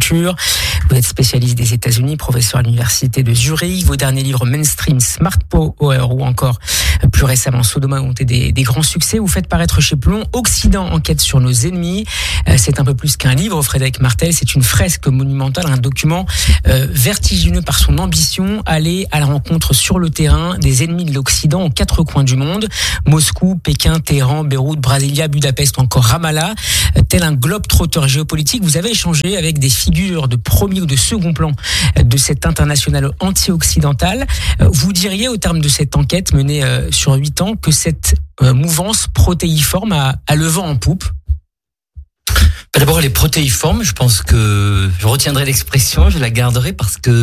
culture. Vous êtes spécialiste des États-Unis, professeur à l'université de Zurich. Vos derniers livres Mainstream, Smart Power ou encore plus récemment Sodoma ont été des grands succès. Vous faites paraître chez Plomb Occident, enquête sur nos ennemis. C'est un peu plus qu'un livre, Frédéric Martel. C'est une fresque monumentale, un document vertigineux par son ambition, aller à la rencontre sur le terrain des ennemis de l'Occident aux quatre coins du monde. Moscou, Pékin, Téhéran, Beyrouth, Brasilia, Budapest ou encore Ramallah. Tel un globe-trotteur géopolitique, vous avez échangé avec des figures de premier ou de second plan de cette internationale anti-occidentale. Vous diriez, au terme de cette enquête menée sur 8 ans, que cette mouvance protéiforme a le vent en poupe? D'abord, elle est protéiforme. Je pense que je retiendrai l'expression, je la garderai parce que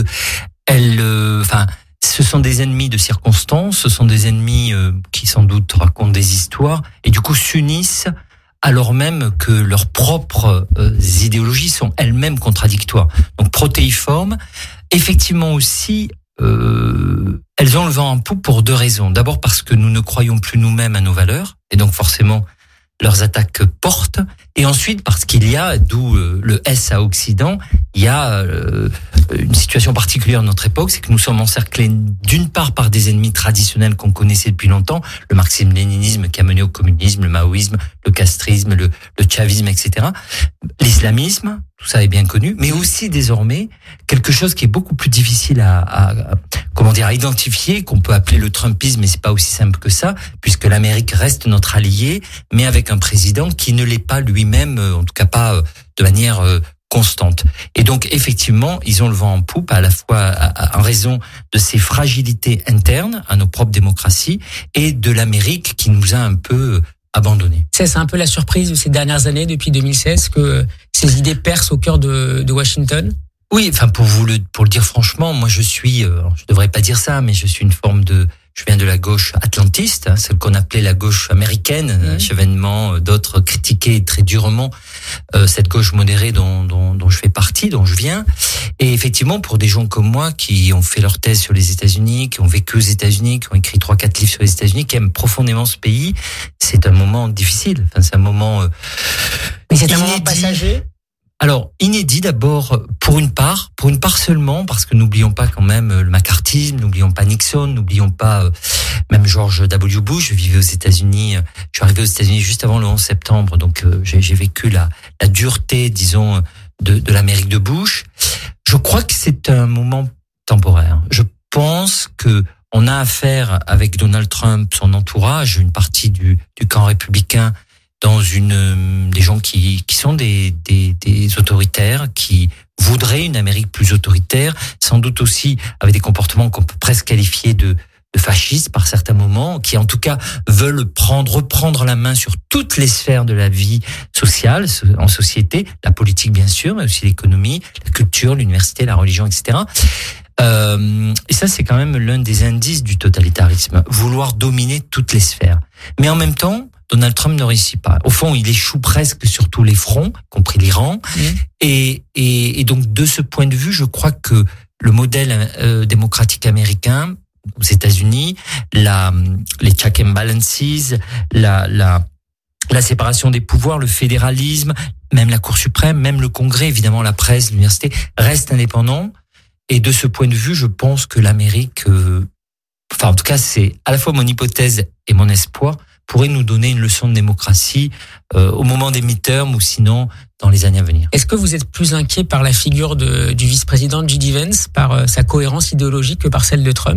ce sont des ennemis de circonstance, ce sont des ennemis qui sans doute racontent des histoires et du coup s'unissent alors même que leurs propres idéologies sont elles-mêmes contradictoires. Donc protéiformes, effectivement aussi, elles ont le vent en poupe pour 2 raisons. D'abord parce que nous ne croyons plus nous-mêmes à nos valeurs et donc forcément leurs attaques portent, et ensuite parce qu'il y a, d'où le S à Occident, il y a une situation particulière de notre époque, c'est que nous sommes encerclés d'une part par des ennemis traditionnels qu'on connaissait depuis longtemps, le marxisme-léninisme qui a mené au communisme, le maoïsme, le castrisme, le chavisme, etc. L'islamisme, tout ça est bien connu, mais aussi désormais quelque chose qui est beaucoup plus difficile à identifier, qu'on peut appeler le Trumpisme, mais c'est pas aussi simple que ça, puisque l'Amérique reste notre allié, mais avec un président qui ne l'est pas lui-même, en tout cas pas de manière constante. Et donc effectivement, ils ont le vent en poupe, à la fois en raison de ces fragilités internes à nos propres démocraties et de l'Amérique qui nous a un peu abandonnés. C'est un peu la surprise de ces dernières années, depuis 2016, que ces idées percent au cœur de Washington. Oui, enfin pour le dire franchement, moi je devrais pas dire ça, mais je viens de la gauche atlantiste, celle qu'on appelait la gauche américaine. Chevènement, d'autres critiquaient très durement cette gauche modérée dont je fais partie, dont je viens. Et effectivement, pour des gens comme moi qui ont fait leur thèse sur les États-Unis, qui ont vécu aux États-Unis, qui ont écrit 3-4 livres sur les États-Unis, qui aiment profondément ce pays, c'est un moment difficile. Enfin, c'est un moment mais c'est un moment passager. Alors, inédit d'abord pour une part seulement, parce que n'oublions pas quand même le macartisme, n'oublions pas Nixon, n'oublions pas même George W. Bush. Je vivais aux États-Unis, je suis arrivé aux États-Unis juste avant le 11 septembre, donc j'ai vécu la dureté, disons, de l'Amérique de Bush. Je crois que c'est un moment temporaire. Je pense que on a affaire avec Donald Trump, son entourage, une partie du camp républicain, dans des gens qui sont des autoritaires, qui voudraient une Amérique plus autoritaire, sans doute aussi avec des comportements qu'on peut presque qualifier de fascistes par certains moments, qui en tout cas veulent reprendre la main sur toutes les sphères de la vie sociale, en société, la politique bien sûr, mais aussi l'économie, la culture, l'université, la religion, etc. Et ça, c'est quand même l'un des indices du totalitarisme, vouloir dominer toutes les sphères. Mais en même temps, Donald Trump ne réussit pas. Au fond, il échoue presque sur tous les fronts, compris l'Iran. Et donc, de ce point de vue, je crois que le modèle démocratique américain, aux États-Unis, les check and balances, la séparation des pouvoirs, le fédéralisme, même la Cour suprême, même le Congrès, évidemment la presse, l'université, restent indépendants. Et de ce point de vue, je pense que l'Amérique, en tout cas, c'est à la fois mon hypothèse et mon espoir, pourrait nous donner une leçon de démocratie au moment des midterms ou sinon dans les années à venir. Est-ce que vous êtes plus inquiet par la figure du vice-président J.D. Vance, par sa cohérence idéologique que par celle de Trump ?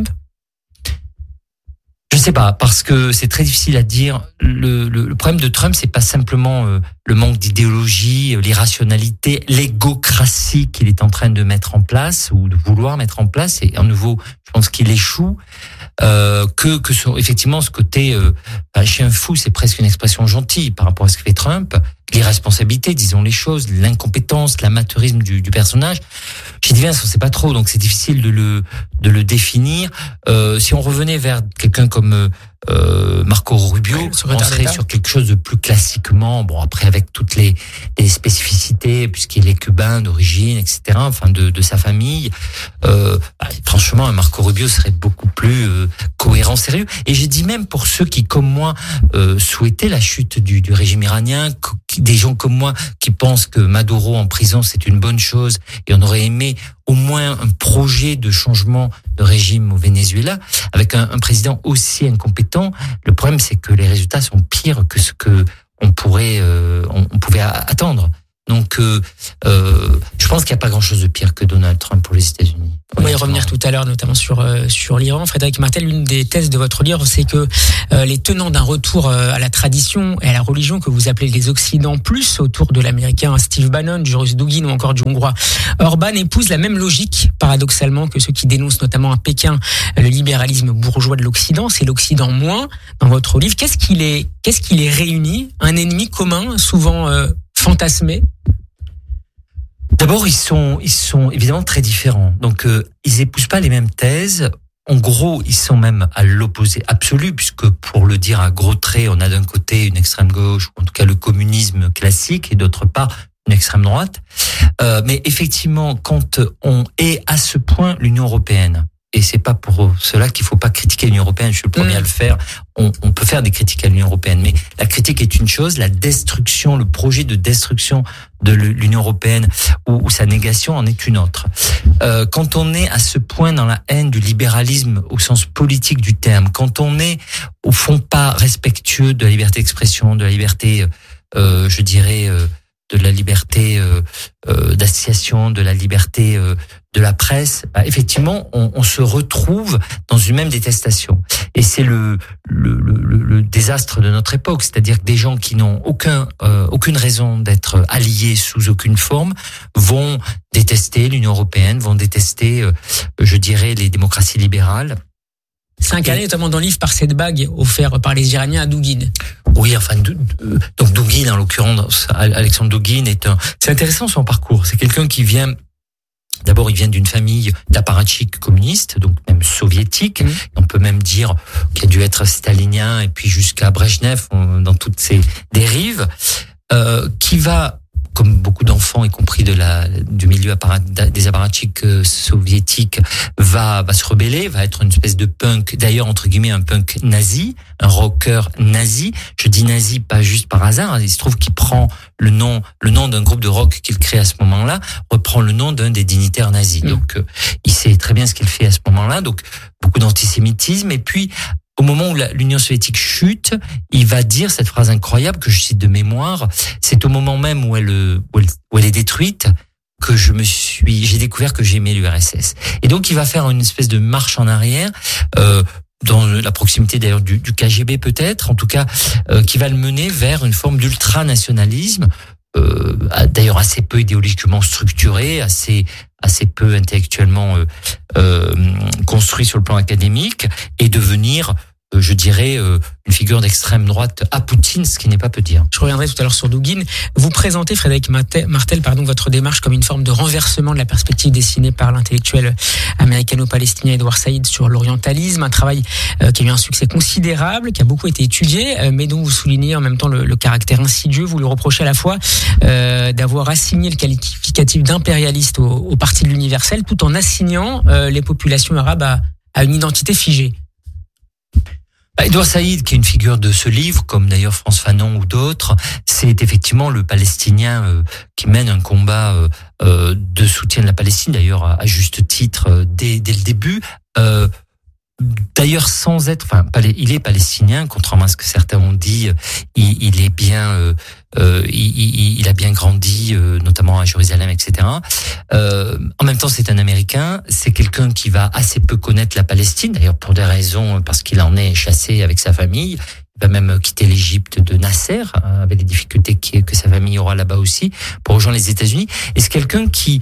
Je sais pas, parce que c'est très difficile à dire. Le problème de Trump, c'est pas simplement le manque d'idéologie, l'irrationalité, l'égocratie qu'il est en train de mettre en place ou de vouloir mettre en place. Et à nouveau, je pense qu'il échoue. Effectivement, ce côté chien fou, c'est presque une expression gentille par rapport à ce que fait Trump. L'irresponsabilité, disons les choses, l'incompétence, l'amateurisme du personnage. J'ai dit, on sait pas trop, donc c'est difficile de le définir. Si on revenait vers quelqu'un comme Marco Rubio, on serait sur quelque chose de plus classiquement, bon après avec toutes les spécificités, puisqu'il est cubain d'origine, etc., enfin de sa famille. Franchement, Marco Rubio serait beaucoup plus cohérent, sérieux. Et j'ai dit même pour ceux qui, comme moi, souhaitaient la chute du régime iranien, des gens comme moi qui pensent que Maduro en prison c'est une bonne chose et on aurait aimé au moins un projet de changement de régime au Venezuela avec un président aussi incompétent. Le problème c'est que les résultats sont pires que ce que on pouvait attendre. Donc, je pense qu'il n'y a pas grand-chose de pire que Donald Trump pour les États-Unis. On va y revenir tout à l'heure, notamment sur l'Iran. Frédéric Martel, l'une des thèses de votre livre, c'est que les tenants d'un retour à la tradition et à la religion que vous appelez les Occidents plus, autour de l'Américain Steve Bannon, du Russe Dugin ou encore du Hongrois Orban, épousent la même logique, paradoxalement, que ceux qui dénoncent notamment à Pékin le libéralisme bourgeois de l'Occident. C'est l'Occident moins dans votre livre. Qu'est-ce qui les réunit? Un ennemi commun, souvent fantasmé? D'abord, ils sont évidemment très différents. Donc, ils épousent pas les mêmes thèses. En gros, ils sont même à l'opposé absolu, puisque pour le dire à gros traits, on a d'un côté une extrême gauche, ou en tout cas le communisme classique, et d'autre part une extrême droite. Mais effectivement, quand on est à ce point l'Union européenne, et c'est pas pour cela qu'il faut pas critiquer l'Union européenne, je suis le premier à le faire. On peut faire des critiques à l'Union européenne, mais la critique est une chose, la destruction, le projet de destruction de l'Union européenne ou sa négation en est une autre. Quand on est à ce point dans la haine du libéralisme au sens politique du terme, quand on est au fond pas respectueux de la liberté d'expression, de la liberté, je dirais, de la liberté d'association, de la liberté de la presse, effectivement, on se retrouve dans une même détestation. Et c'est le désastre de notre époque, c'est-à-dire que des gens qui n'ont aucune raison d'être alliés sous aucune forme vont détester l'Union européenne, vont détester, je dirais, les démocraties libérales. C'est incarné notamment dans le livre par cette bague offerte par les Iraniens à Dugin. Oui, enfin, donc Dugin, en l'occurrence, Alexandre Dugin c'est intéressant son parcours. C'est quelqu'un qui vient, d'abord, il vient d'une famille d'apparatchiks communistes, donc même soviétiques. On peut même dire qu'il a dû être stalinien et puis jusqu'à Brejnev dans toutes ces dérives, qui va, comme beaucoup d'enfants, y compris du milieu des apparatchiks soviétiques, va se rebeller, va être une espèce de punk, d'ailleurs entre guillemets un punk nazi, un rocker nazi. Je dis nazi pas juste par hasard, il se trouve qu'il prend le nom d'un groupe de rock qu'il crée à ce moment-là, reprend le nom d'un des dignitaires nazis. Donc il sait très bien ce qu'il fait à ce moment-là, donc beaucoup d'antisémitisme. Et puis au moment où l'Union soviétique chute, il va dire cette phrase incroyable que je cite de mémoire. C'est au moment même où elle est détruite que j'ai découvert que j'aimais l'URSS. Et donc il va faire une espèce de marche en arrière, dans la proximité d'ailleurs du KGB peut-être, en tout cas, qui va le mener vers une forme d'ultranationalisme, d'ailleurs assez peu idéologiquement structuré, assez peu intellectuellement construit sur le plan académique, et devenir, je dirais, une figure d'extrême droite à Poutine, ce qui n'est pas peu dire. Je reviendrai tout à l'heure sur Dugin. Vous présentez, Frédéric Martel, votre démarche comme une forme de renversement de la perspective dessinée par l'intellectuel américano-palestinien Edward Said sur l'orientalisme, un travail qui a eu un succès considérable, qui a beaucoup été étudié, mais dont vous soulignez en même temps le caractère insidieux. Vous lui reprochez à la fois d'avoir assigné le qualificatif d'impérialiste au parti de l'universel, tout en assignant les populations arabes à une identité figée. Edward Said, qui est une figure de ce livre, comme d'ailleurs France Fanon ou d'autres, c'est effectivement le Palestinien qui mène un combat de soutien de la Palestine, d'ailleurs à juste titre dès le début. D'ailleurs, sans être, il est palestinien, contrairement à ce que certains ont dit. Il est bien, il a bien grandi, notamment à Jérusalem, etc. En même temps, c'est un Américain. C'est quelqu'un qui va assez peu connaître la Palestine, d'ailleurs pour des raisons, parce qu'il en est chassé avec sa famille. Il va même quitter l'Égypte de Nasser, avec les difficultés que sa famille aura là-bas aussi, pour rejoindre les États-Unis. Et c'est quelqu'un qui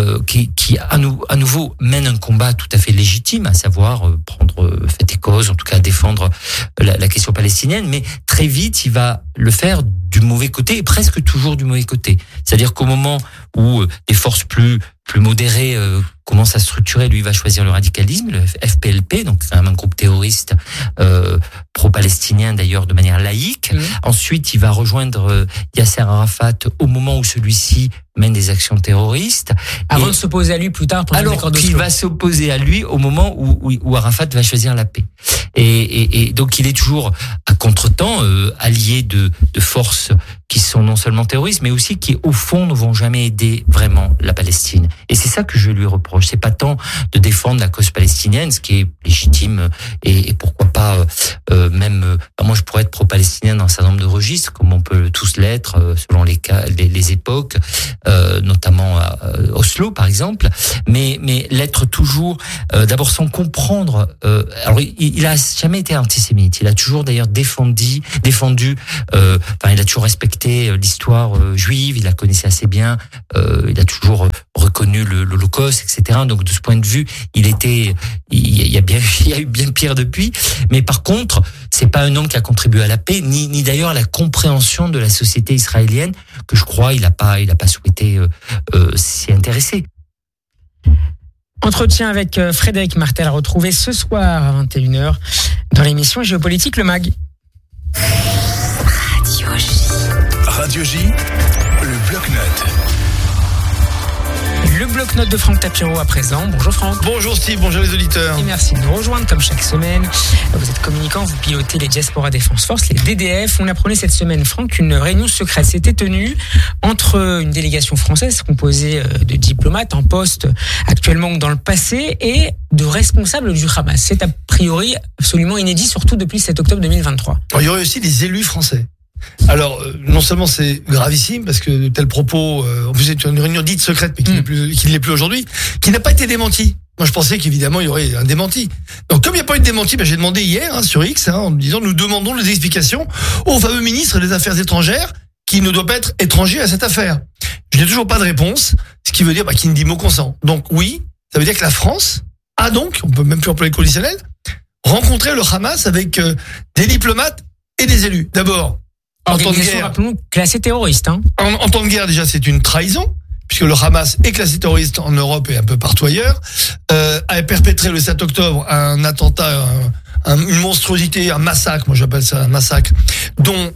à nouveau mène un combat tout à fait légitime, à savoir prendre fait et cause, en tout cas défendre la question palestinienne. Mais très vite, il va le faire du mauvais côté, et presque toujours du mauvais côté. C'est-à-dire qu'au moment où des forces plus modérées comment ça se structurer. Lui, il va choisir le radicalisme, le FPLP, donc c'est un groupe terroriste pro-palestinien d'ailleurs de manière laïque. Ensuite, il va rejoindre Yasser Arafat au moment où celui-ci mène des actions terroristes. Avant de s'opposer à lui plus tard. Alors qu'il va s'opposer à lui au moment où Arafat va choisir la paix. Et donc il est toujours à contretemps allié de forces qui sont non seulement terroristes, mais aussi qui au fond ne vont jamais aider vraiment la Palestine. Et c'est ça que je lui reproche. C'est pas tant de défendre la cause palestinienne, ce qui est légitime et pourquoi pas même. Moi, je pourrais être pro-palestinien dans un certain nombre de registres, comme on peut tous l'être selon les cas, les époques, notamment à Oslo par exemple. Mais l'être toujours d'abord sans comprendre. Alors il a jamais été antisémite. Il a toujours d'ailleurs défendu. Il a toujours respecté l'histoire juive. Il la connaissait assez bien. Il a toujours reconnu l'Holocauste, etc. Donc de ce point de vue, il y a eu bien pire depuis. Mais par contre, c'est pas un homme qui a contribué à la paix, ni d'ailleurs à la compréhension de la société israélienne, que je crois il a pas souhaité s'y intéresser. Entretien avec Frédéric Martel à retrouver ce soir à 21h dans l'émission Géopolitique Le Mag. Radio J, le bloc-notes. Le bloc-notes de Franck Tapiro à présent. Bonjour Franck. Bonjour Steve, bonjour les auditeurs. Et merci de nous rejoindre comme chaque semaine. Vous êtes communicant, vous pilotez les Diaspora Défense Force, les DDF. On apprenait cette semaine, Franck, qu'une réunion secrète s'était tenue entre une délégation française composée de diplomates en poste actuellement ou dans le passé et de responsables du Hamas. C'est a priori absolument inédit, surtout depuis le 7 octobre 2023. Alors, il y aurait aussi des élus français. Alors, non seulement c'est gravissime, parce que de tels propos, en plus c'est une réunion dite secrète, mais qui ne l'est plus aujourd'hui, qui n'a pas été démentie. Moi, je pensais qu'évidemment, il y aurait un démenti. Donc, comme il n'y a pas eu de démenti, j'ai demandé hier sur X, en me disant, nous demandons des explications au fameux ministre des Affaires étrangères, qui ne doit pas être étranger à cette affaire. Je n'ai toujours pas de réponse, ce qui veut dire qu'il ne dit mot consent. Donc oui, ça veut dire que la France a donc, on peut même plus employer le conditionnel, rencontré le Hamas avec des diplomates et des élus. D'abord, en temps de guerre, rappelons, classé terroriste. En temps de guerre, déjà, c'est une trahison, puisque le Hamas est classé terroriste en Europe et un peu partout ailleurs, a perpétré le 7 octobre un attentat, une monstruosité, un massacre, moi j'appelle ça un massacre, dont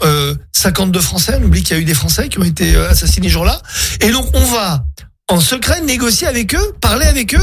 52 Français, on oublie qu'il y a eu des Français qui ont été assassinés ce jour-là, et donc on va en secret négocier avec eux, parler avec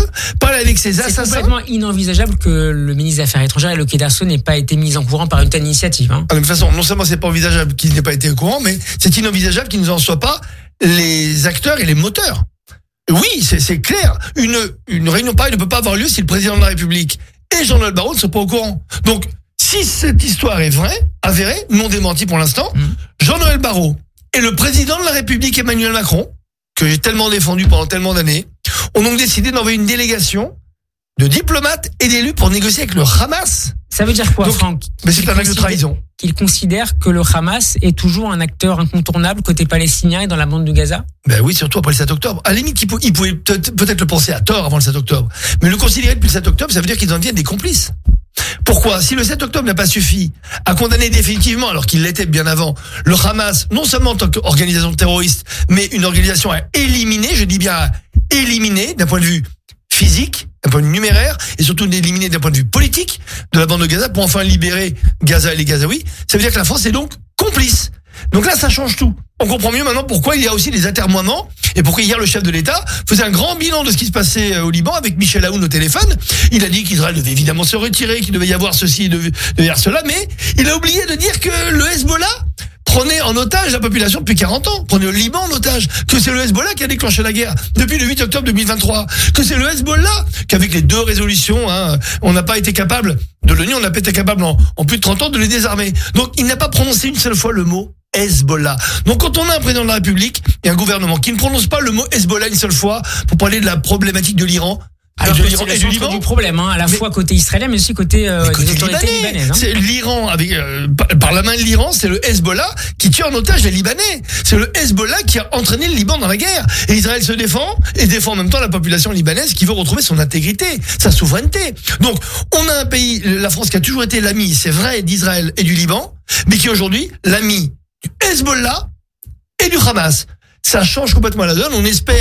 ces assassins. C'est complètement inenvisageable que le ministre des Affaires étrangères et le Quai d'Orsay n'ait pas été mis en courant par une telle initiative. De toute façon, non seulement c'est pas envisageable qu'il n'ait pas été au courant, mais c'est inenvisageable qu'il ne en soit pas les acteurs et les moteurs. Oui, c'est clair. Une réunion pareille ne peut pas avoir lieu si le président de la République et Jean-Noël Barrot ne sont pas au courant. Donc, si cette histoire est vraie, avérée, non démentie pour l'instant, Jean-Noël Barrot et le président de la République Emmanuel Macron, que j'ai tellement défendu pendant tellement d'années, ont donc décidé d'envoyer une délégation de diplomates et d'élus pour négocier avec le Hamas. Ça veut dire quoi, donc, Franck? Mais c'est un acte de trahison. Qu'il considère que le Hamas est toujours un acteur incontournable côté palestinien et dans la bande de Gaza? Ben oui, surtout après le 7 octobre. À la limite, il pouvait peut-être le penser à tort avant le 7 octobre. Mais le considérer depuis le 7 octobre, ça veut dire qu'ils en deviennent des complices. Pourquoi? Si le 7 octobre n'a pas suffi à condamner définitivement, alors qu'il l'était bien avant, le Hamas, non seulement en tant qu'organisation terroriste, mais une organisation à éliminer, je dis bien à éliminer d'un point de vue physique, d'un point de vue numéraire, et surtout d'éliminer d'un point de vue politique de la bande de Gaza pour enfin libérer Gaza et les Gazaouis, ça veut dire que la France est donc complice. Donc là, ça change tout. On comprend mieux maintenant pourquoi il y a aussi des atermoiements et pourquoi hier le chef de l'État faisait un grand bilan de ce qui se passait au Liban avec Michel Aoun au téléphone. Il a dit qu'Israël devait évidemment se retirer, qu'il devait y avoir ceci et derrière cela, mais il a oublié de dire que le Hezbollah prenait en otage la population depuis 40 ans, prenait le Liban en otage, que c'est le Hezbollah qui a déclenché la guerre depuis le 8 octobre 2023, que c'est le Hezbollah qu'avec les 2 résolutions, on n'a pas été capable de l'ONU, on n'a pas été capable en plus de 30 ans de les désarmer. Donc il n'a pas prononcé une seule fois le mot Hezbollah. Donc quand on a un président de la République et un gouvernement qui ne prononce pas le mot Hezbollah une seule fois pour parler de la problématique de l'Iran, alors que c'est le centre du problème, à la fois côté israélien, mais aussi côté des autorités libanaises. C'est l'Iran, avec par la main de l'Iran, c'est le Hezbollah qui tue en otage les Libanais. C'est le Hezbollah qui a entraîné le Liban dans la guerre. Et Israël se défend, et défend en même temps la population libanaise qui veut retrouver son intégrité, sa souveraineté. Donc, on a un pays, la France, qui a toujours été l'ami, c'est vrai, d'Israël et du Liban, mais qui est aujourd'hui l'ami du Hezbollah et du Hamas. Ça change complètement la donne. On espère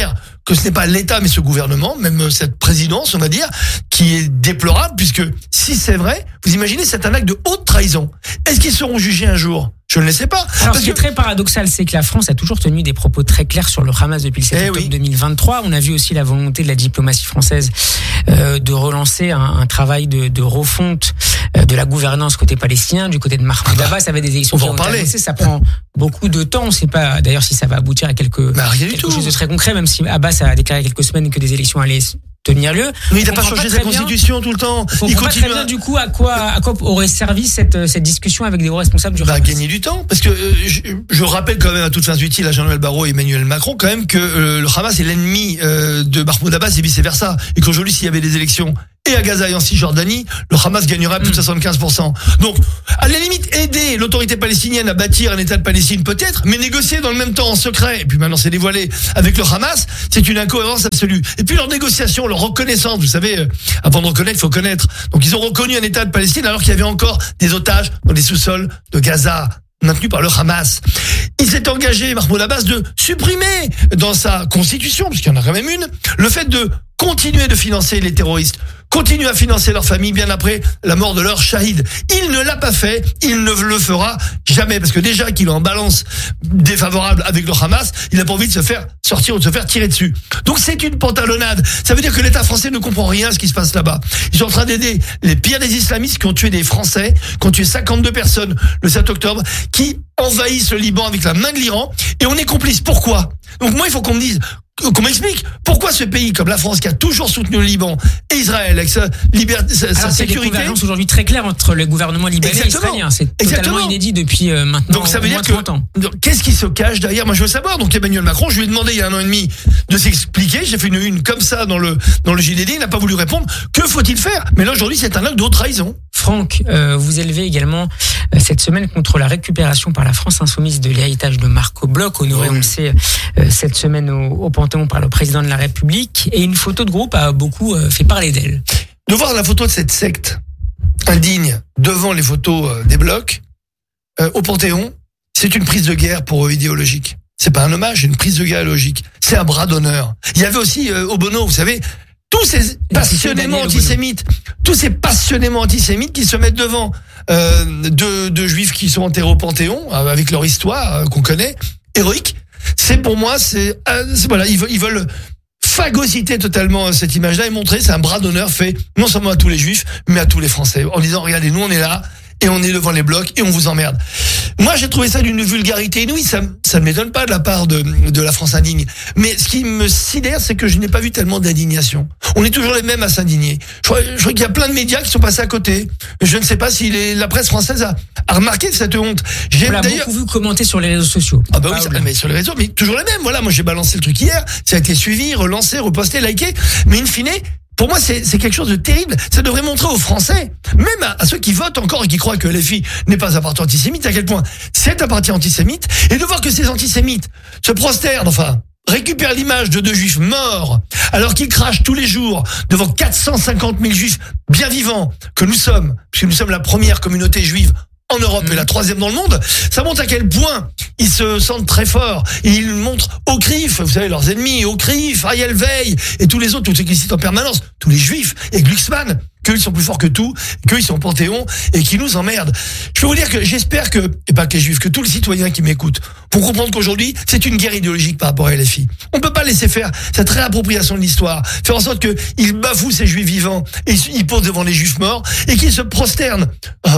que ce n'est pas l'État mais ce gouvernement, même cette présidence, on va dire, qui est déplorable, puisque si c'est vrai, vous imaginez, c'est un acte de haute trahison. Est-ce qu'ils seront jugés un jour ? Je ne le sais pas. Alors, ce qui est très paradoxal, c'est que la France a toujours tenu des propos très clairs sur le Hamas depuis le 7 octobre 2023. On a vu aussi la volonté de la diplomatie française de relancer un travail de refonte de la gouvernance côté palestinien, du côté de Mahmoud Abbas. Ça avait des élections qui ont avancé. Ça prend beaucoup de temps. On ne sait pas d'ailleurs si ça va aboutir à quelque chose de très concret, même si Abbas a déclaré il y a quelques semaines que des élections allaient tenir lieu. Mais il n'a pas changé sa constitution tout le temps. Il continue pas très bien, du coup, à quoi aurait servi cette discussion avec des hauts responsables du Hamas. Gagner du temps, parce que je rappelle quand même à toutes fins utiles à Jean-Noël Barrot et Emmanuel Macron quand même que le Hamas est l'ennemi de Mahmoud Abbas et vice versa, et qu'aujourd'hui s'il y avait des élections et à Gaza et en Cisjordanie, le Hamas gagnerait à plus de 75%. Donc, à la limite, aider l'autorité palestinienne à bâtir un État de Palestine peut-être, mais négocier dans le même temps en secret, et puis maintenant c'est dévoilé avec le Hamas, c'est une incohérence absolue. Et puis leur négociation, leur reconnaissance, vous savez, avant de reconnaître, il faut connaître. Donc ils ont reconnu un État de Palestine alors qu'il y avait encore des otages dans les sous-sols de Gaza, maintenus par le Hamas. Il s'est engagé, Mahmoud Abbas, de supprimer dans sa constitution, puisqu'il y en a quand même une, le fait de continuer de financer les terroristes, continuer à financer leurs familles bien après la mort de leur shahid. Il ne l'a pas fait, il ne le fera jamais, parce que déjà qu'il est en balance défavorable avec le Hamas, il n'a pas envie de se faire sortir ou de se faire tirer dessus. Donc c'est une pantalonnade. Ça veut dire que l'État français ne comprend rien à ce qui se passe là-bas. Ils sont en train d'aider les pires des islamistes qui ont tué des Français, qui ont tué 52 personnes le 7 octobre, qui envahissent le Liban avec la main de l'Iran, et on est complice. Pourquoi ? Donc moi, il faut qu'on me dise, qu'on m'explique pourquoi ce pays comme la France qui a toujours soutenu le Liban et Israël avec sa liberté, sa sécurité. Il y a une convergence aujourd'hui très claire entre le gouvernement libanais et israélien. C'est totalement inédit depuis maintenant. Donc ça veut dire que 30 ans. Qu'est-ce qui se cache derrière ? Moi je veux savoir. Donc Emmanuel Macron, je lui ai demandé il y a 1 an et demi de s'expliquer. J'ai fait une comme ça dans le JDD. Il n'a pas voulu répondre. Que faut-il faire ? Mais là aujourd'hui c'est un acte de haute trahison. Franck, vous élevez également cette semaine contre la récupération par la France insoumise de l'héritage de Marco Bloch, honoré, on le sait, cette semaine au Panthéon par le président de la République. Et une photo de groupe a beaucoup fait parler d'elle. De voir la photo de cette secte indigne devant les photos des blocs au Panthéon, c'est une prise de guerre pour eux idéologique. C'est pas un hommage, c'est une prise de guerre idéologique. C'est un bras d'honneur. Il y avait aussi Obono, vous savez, tous ces passionnément antisémites qui se mettent devant de juifs qui sont enterrés au Panthéon avec leur histoire qu'on connaît, héroïque. C'est pour moi, voilà, ils veulent phagocyter totalement cette image-là et montrer c'est un bras d'honneur fait non seulement à tous les juifs mais à tous les Français en disant regardez, nous on est là et on est devant les blocs et on vous emmerde. Moi, j'ai trouvé ça d'une vulgarité inouïe. Ça ne m'étonne pas de la part de la France indigne. Mais ce qui me sidère, c'est que je n'ai pas vu tellement d'indignation. On est toujours les mêmes à s'indigner. Je crois qu'il y a plein de médias qui sont passés à côté. Je ne sais pas si la presse française a remarqué cette honte. On l'a beaucoup vu commenter sur les réseaux sociaux. Ah bah oui, mais sur les réseaux, mais toujours les mêmes. Voilà, moi j'ai balancé le truc hier. Ça a été suivi, relancé, reposté, liké. Mais in fine, pour moi, c'est quelque chose de terrible. Ça devrait montrer aux Français, même à ceux qui votent encore et qui croient que LFI n'est pas un parti antisémite, à quel point c'est un parti antisémite, et de voir que ces antisémites se prosternent, récupèrent l'image de 2 juifs morts, alors qu'ils crachent tous les jours devant 450 000 juifs bien vivants que nous sommes, puisque nous sommes la première communauté juive en Europe et la 3e dans le monde. Ça montre à quel point ils se sentent très forts. Et ils montrent au CRIF, vous savez, leurs ennemis, au CRIF, Ariel Veil et tous les autres, tous ceux qui citent en permanence, tous les juifs, et Glucksmann, qu'ils sont plus forts que tout, qu'ils sont au Panthéon et qui nous emmerdent. Je peux vous dire que j'espère que, et pas que les juifs, que tous les citoyens qui m'écoutent vont comprendre qu'aujourd'hui, c'est une guerre idéologique par rapport à LFI. On peut pas laisser faire cette réappropriation de l'histoire, faire en sorte qu'ils bafouent ces juifs vivants et ils posent devant les juifs morts et qu'ils se prosternent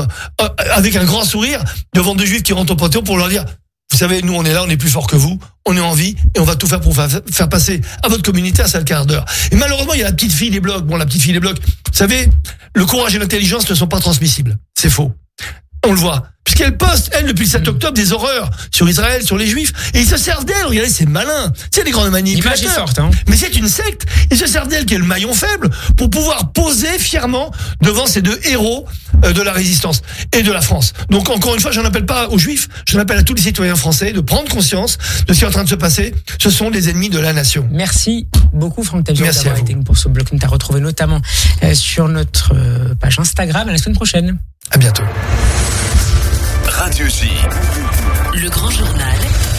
avec un grand sourire devant 2 juifs qui rentrent au Panthéon pour leur dire vous savez, nous on est là, on est plus fort que vous, on est en vie et on va tout faire pour faire passer à votre communauté un sale quart d'heure. Et malheureusement, il y a la petite fille des blocs. Bon, la petite fille des blocs, vous savez, le courage et l'intelligence ne sont pas transmissibles. C'est faux. On le voit. Puisqu'elle poste, elle, depuis le 7 octobre, des horreurs sur Israël, sur les Juifs, et ils se servent d'elle. Regardez, c'est malin. C'est des grandes manipulateurs. L'image est forte, hein. Mais c'est une secte. Ils se servent d'elle, qui est le maillon faible, pour pouvoir poser fièrement devant ces 2 héros de la résistance et de la France. Donc, encore une fois, j'en appelle pas aux Juifs, j'en appelle à tous les citoyens français de prendre conscience de ce qui est en train de se passer. Ce sont des ennemis de la nation. Merci beaucoup, Franck Tavier, d'avoir été nous pour ce bloc. Nous t'as retrouvé notamment sur notre page Instagram. À la semaine prochaine. À bientôt. Radio J. Le grand journal.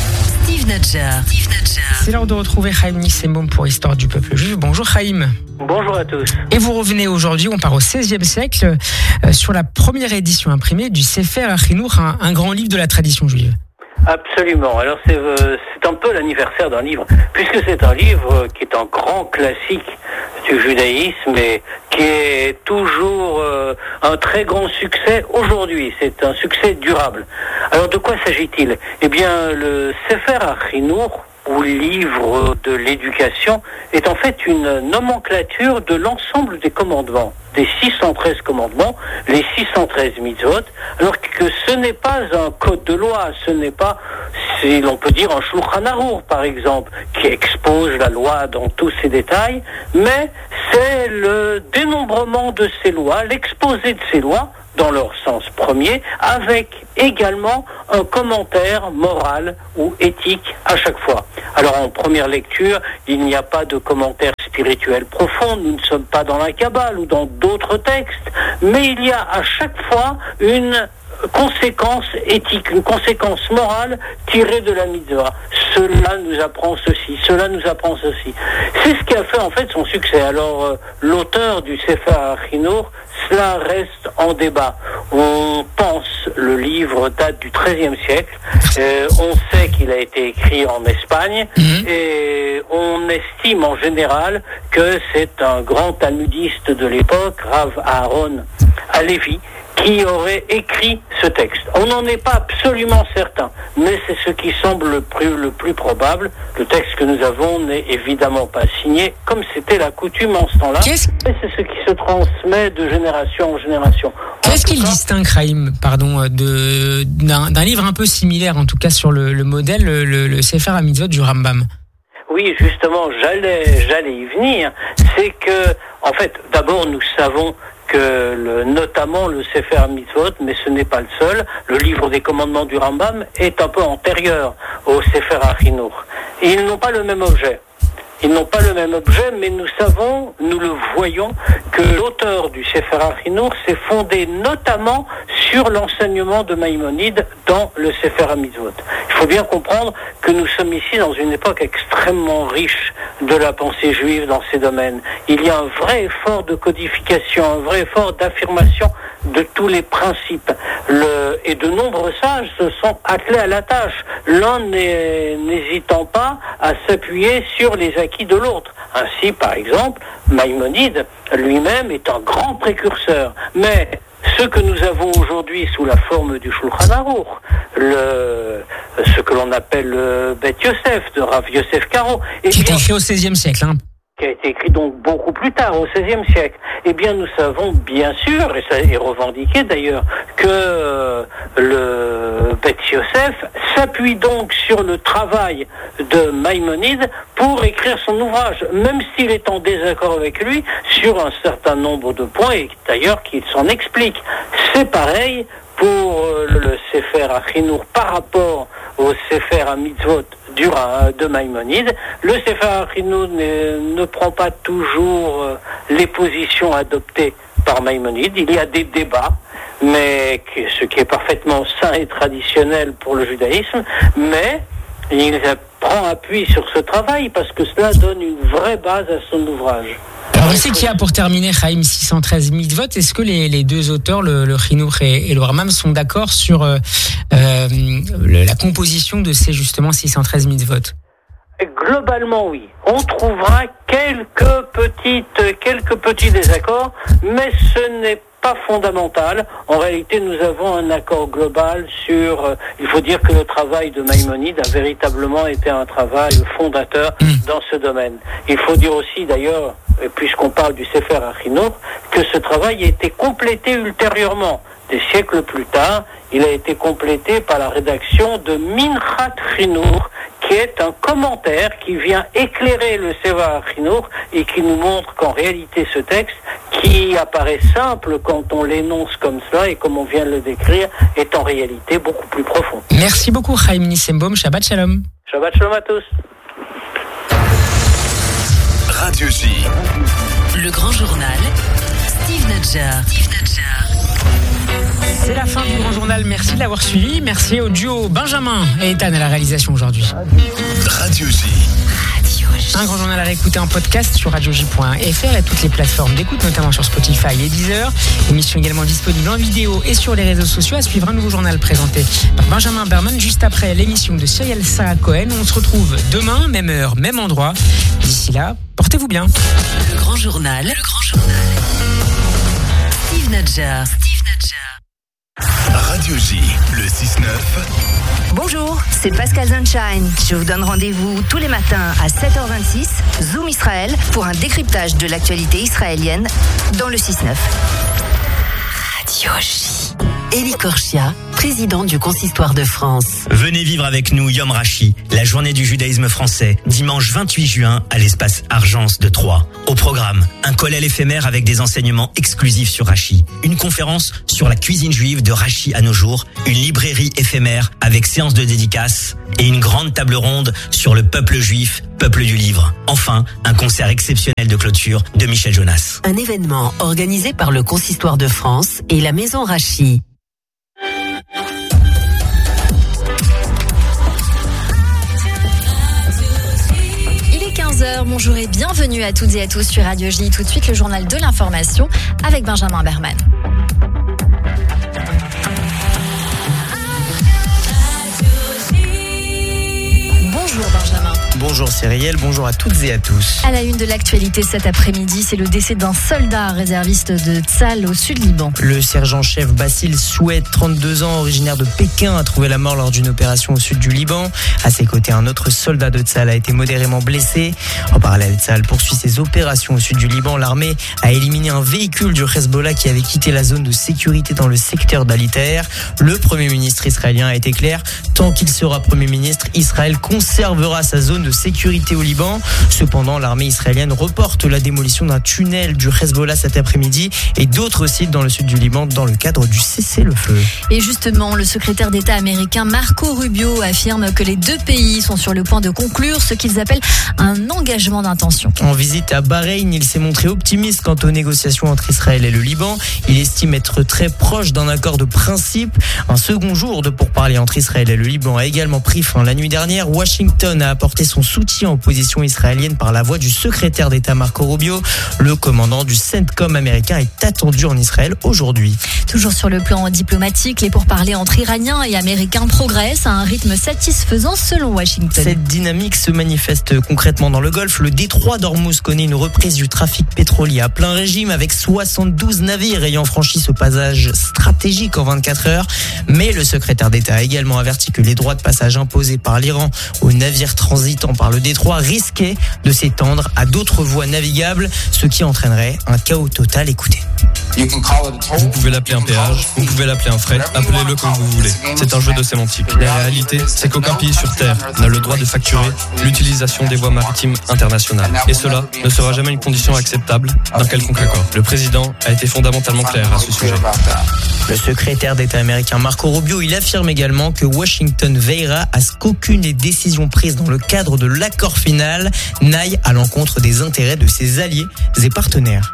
Steve Nadjar. C'est l'heure de retrouver Chaim Nissenbaum pour Histoire du peuple juif. Bonjour Chaim. Bonjour à tous. Et vous revenez aujourd'hui, on part au XVIe siècle, sur la première édition imprimée du Sefer HaChinuch, un grand livre de la tradition juive. Absolument. Alors c'est un peu l'anniversaire d'un livre, puisque c'est un livre qui est un grand classique du judaïsme et qui est toujours un très grand succès aujourd'hui. C'est un succès durable. Alors de quoi s'agit-il ? Eh bien, le Sefer HaChinuch, ou livre de l'éducation, est en fait une nomenclature de l'ensemble des commandements, des 613 commandements, les 613 mitzvot, alors que ce n'est pas un code de loi, ce n'est pas, si l'on peut dire, un Shulchan Aruch, par exemple, qui expose la loi dans tous ses détails, mais c'est le dénombrement de ces lois, l'exposé de ces lois, dans leur sens premier, avec également un commentaire moral ou éthique à chaque fois. Alors en première lecture, il n'y a pas de commentaire spirituel profond, nous ne sommes pas dans la Kabbale ou dans d'autres textes, mais il y a à chaque fois une conséquence éthique, une conséquence morale tirée de la mitzvah. Cela nous apprend ceci, cela nous apprend ceci. C'est ce qui a fait en fait son succès. Alors l'auteur du Sefer HaChinuch, cela reste en débat. On pense le livre date du XIIIe siècle. On sait qu'il a été écrit en Espagne et on estime en général que c'est un grand talmudiste de l'époque, Rav Aaron Halevi, qui aurait écrit ce texte. On n'en est pas absolument certain, mais c'est ce qui semble le plus probable. Le texte que nous avons n'est évidemment pas signé, comme c'était la coutume en ce temps-là, mais c'est ce qui se transmet de génération en génération. Qu'est-ce qu'il distingue, Chaim, d'un livre un peu similaire, en tout cas sur le modèle, le Sefer HaMitzvot du Rambam? Oui, justement, j'allais y venir. C'est que, en fait, d'abord, nous savons que notamment le Sefer Mitzvot, mais ce n'est pas le seul, le livre des commandements du Rambam est un peu antérieur au Sefer HaChinuch. Et ils n'ont pas le même objet. Ils n'ont pas le même objet, mais nous savons, nous le voyons, que l'auteur du Sefer HaChinuch s'est fondé notamment sur l'enseignement de Maïmonide dans le Sefer HaMitzvot. Il faut bien comprendre que nous sommes ici dans une époque extrêmement riche de la pensée juive dans ces domaines. Il y a un vrai effort de codification, un vrai effort d'affirmation de tous les principes. Et de nombreux sages se sont attelés à la tâche, l'un n'hésitant pas à s'appuyer sur les acquis de l'autre. Ainsi, par exemple, Maïmonide lui-même est un grand précurseur. Mais ce que nous avons aujourd'hui sous la forme du Shulchan Aruch, ce que l'on appelle le Bet Yosef de Rav Yosef Karo, qui est écrit au XVIe siècle, qui a été écrit donc beaucoup plus tard, au XVIe siècle. Eh bien, nous savons bien sûr, et ça est revendiqué d'ailleurs, que le Bet Yosef s'appuie donc sur le travail de Maïmonide pour écrire son ouvrage, même s'il est en désaccord avec lui sur un certain nombre de points, et d'ailleurs qu'il s'en explique. C'est pareil pour le Sefer HaChinuch par rapport au Sefer HaMitzvot de Maïmonide. Le Sefer HaChinuch ne prend pas toujours les positions adoptées par Maïmonide. Il y a des débats, mais ce qui est parfaitement sain et traditionnel pour le judaïsme, mais il prend appui sur ce travail parce que cela donne une vraie base à son ouvrage. Alors, je sais qu'il y a, pour terminer, Chaim, 613 mitzvot. Est-ce que les deux auteurs, le Chinuch et le Rambam, sont d'accord sur la composition de ces, justement, 613 mitzvot? Globalement, oui. On trouvera quelques petits désaccords, mais ce n'est pas fondamental. En réalité, nous avons un accord global sur... il faut dire que le travail de Maïmonide a véritablement été un travail fondateur dans ce domaine. Il faut dire aussi, d'ailleurs, puisqu'on parle du Sefer HaChinuch, que ce travail a été complété ultérieurement. Des siècles plus tard, il a été complété par la rédaction de Minchat Chinuch, qui est un commentaire qui vient éclairer le Sefer HaChinuch et qui nous montre qu'en réalité ce texte, qui apparaît simple quand on l'énonce comme cela et comme on vient de le décrire, est en réalité beaucoup plus profond. Merci beaucoup, Chaim Nissenbaum. Shabbat Shalom. Shabbat Shalom à tous. Radio J. Le Grand Journal, Steve Nadjar. C'est la fin du Grand Journal. Merci de l'avoir suivi. Merci au duo Benjamin et Ethan à la réalisation aujourd'hui. Radio J. Un Grand Journal à réécouter en podcast sur radioj.fr et toutes les plateformes d'écoute, notamment sur Spotify et Deezer. Émission également disponible en vidéo et sur les réseaux sociaux. À suivre un nouveau journal présenté par Benjamin Berman juste après l'émission de Cyril Sarah Cohen. On se retrouve demain, même heure, même endroit. D'ici là, portez-vous bien. Le Grand Journal. Steve Nadjar. Radio J, le 6-9. Bonjour, c'est Pascal Sunshine. Je vous donne rendez-vous tous les matins à 7h26, Zoom Israël, pour un décryptage de l'actualité israélienne dans le 6-9. Radio J. Élie Korchia, président du Consistoire de France. Venez vivre avec nous Yom Rashi, la journée du judaïsme français, dimanche 28 juin à l'espace Argence de Troyes. Au programme, un kollel éphémère avec des enseignements exclusifs sur Rashi, une conférence sur la cuisine juive de Rashi à nos jours, une librairie éphémère avec séance de dédicaces et une grande table ronde sur le peuple juif, peuple du livre. Enfin, un concert exceptionnel de clôture de Michel Jonas. Un événement organisé par le Consistoire de France et la Maison Rashi. Bonjour et bienvenue à toutes et à tous sur Radio J. Tout de suite, le journal de l'information avec Benjamin Berman. Bonjour Benjamin. Bonjour Cyrielle, bonjour à toutes et à tous. À la une de l'actualité cet après-midi, c'est le décès d'un soldat réserviste de Tzal au sud Liban. Le sergent-chef Bassil Soued, 32 ans, originaire de Pékin, a trouvé la mort lors d'une opération au sud du Liban. À ses côtés, un autre soldat de Tzal a été modérément blessé. En parallèle, Tzal poursuit ses opérations au sud du Liban. L'armée a éliminé un véhicule du Hezbollah qui avait quitté la zone de sécurité dans le secteur d'Al-Iter. Le Premier ministre israélien a été clair, tant qu'il sera Premier ministre, Israël conservera sa zone de sécurité au Liban. Cependant, l'armée israélienne reporte la démolition d'un tunnel du Hezbollah cet après-midi et d'autres sites dans le sud du Liban dans le cadre du cessez-le-feu. Et justement, le secrétaire d'État américain Marco Rubio affirme que les deux pays sont sur le point de conclure ce qu'ils appellent un engagement d'intention. En visite à Bahreïn, il s'est montré optimiste quant aux négociations entre Israël et le Liban. Il estime être très proche d'un accord de principe. Un second jour de pourparlers entre Israël et le Liban a également pris fin la nuit dernière. Washington a apporté son soutien aux positions israéliennes par la voix du secrétaire d'État Marco Rubio. Le commandant du CENTCOM américain est attendu en Israël aujourd'hui. Toujours sur le plan diplomatique, les pourparlers entre Iraniens et Américains progressent à un rythme satisfaisant selon Washington. Cette dynamique se manifeste concrètement dans le Golfe. Le détroit d'Ormuz connaît une reprise du trafic pétrolier à plein régime avec 72 navires ayant franchi ce passage stratégique en 24 heures. Mais le secrétaire d'État a également averti que les droits de passage imposés par l'Iran aux navires transitant par le détroit risquaient de s'étendre à d'autres voies navigables, ce qui entraînerait un chaos total. Écoutez. Vous pouvez l'appeler un péage, vous pouvez l'appeler un fret, appelez-le comme vous voulez. C'est un jeu de sémantique. La réalité, c'est qu'aucun pays sur Terre n'a le droit de facturer l'utilisation des voies maritimes internationales. Et cela ne sera jamais une condition acceptable d'un quelconque accord. Le président a été fondamentalement clair à ce sujet. Le secrétaire d'État américain Marco Rubio, il affirme également que Washington veillera à ce qu'aucune des décisions prises dans le cadre de l'accord final n'aille à l'encontre des intérêts de ses alliés et partenaires.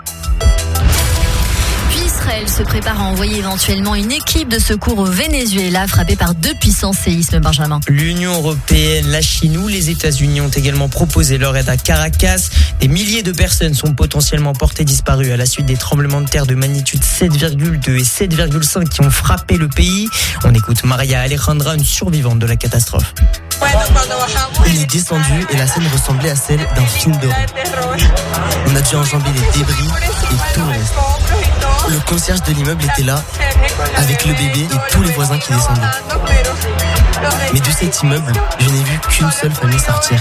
Israël se prépare à envoyer éventuellement une équipe de secours au Venezuela frappé par 2 puissants séismes, Benjamin. L'Union européenne, la Chine ou les États-Unis ont également proposé leur aide à Caracas. Des milliers de personnes sont potentiellement portées disparues à la suite des tremblements de terre de magnitude 7,2 et 7,5 qui ont frappé le pays. On écoute Maria Alejandra, une survivante de la catastrophe. On est descendu et la scène ressemblait à celle d'un film d'horreur. On a dû enjamber les débris et tout le reste. Le concierge de l'immeuble était là, avec le bébé et tous les voisins qui descendaient. Mais de cet immeuble, je n'ai vu qu'une seule famille sortir.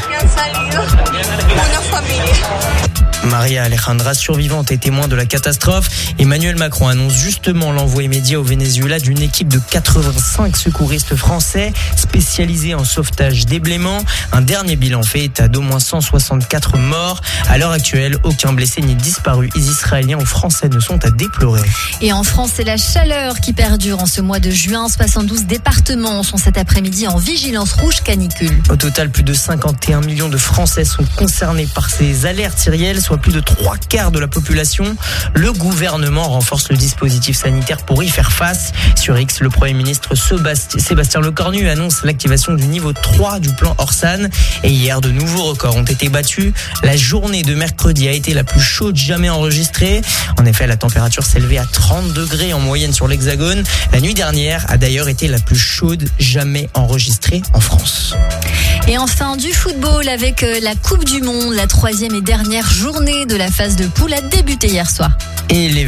Maria Alejandra, survivante et témoin de la catastrophe. Emmanuel Macron annonce justement l'envoi immédiat au Venezuela d'une équipe de 85 secouristes français spécialisés en sauvetage déblaiement. Un dernier bilan fait état d'au moins 164 morts. À l'heure actuelle, aucun blessé ni disparu. Les Israéliens ou Français ne sont à déplorer. Et en France, c'est la chaleur qui perdure en ce mois de juin. 72 départements sont cet après-midi en vigilance rouge canicule. Au total, plus de 51 millions de Français sont concernés par ces alertes syriennes, soit plus de 3/4 de la population. Le gouvernement renforce le dispositif sanitaire pour y faire face. Sur X, le Premier ministre Sébastien Lecornu annonce l'activation du niveau 3 du plan Orsan. Et hier, de nouveaux records ont été battus. La journée de mercredi a été la plus chaude jamais enregistrée. En effet, la température s'est élevée à 30 degrés en moyenne sur l'Hexagone. La nuit dernière a d'ailleurs été la plus chaude jamais enregistrée en France. Et enfin, du football avec la Coupe du Monde. La 3e et dernière journée de la phase de poule a débuté hier soir. Et les